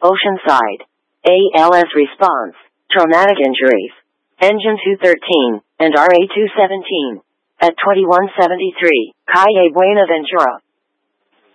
Oceanside. ALS response, traumatic injuries. Engine 213, and RA 217. At 2173, Calle Buenaventura.